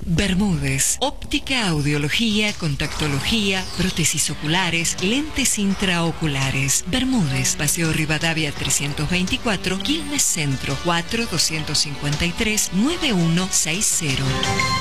Bermúdez, óptica, audiología, contactología, prótesis oculares, lentes intraoculares. Bermúdez, Paseo Rivadavia 324, Quilmes Centro, 4 253 9160.